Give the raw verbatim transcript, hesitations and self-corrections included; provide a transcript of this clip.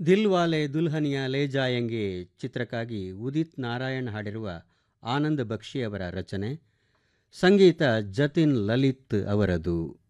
ದಿಲ್ವಾಲೆ ದುಲ್ಹನಿಯಾ ಲೇ ಜಾಯಂಗೆ ಚಿತ್ರಕ್ಕಾಗಿ ಉದಿತ್ ನಾರಾಯಣ್ ಹಾಡಿರುವ ಆನಂದ್ ಬಕ್ಷಿ ಅವರ ರಚನೆ, ಸಂಗೀತ ಜತಿನ್ ಲಲಿತ್ ಅವರದು.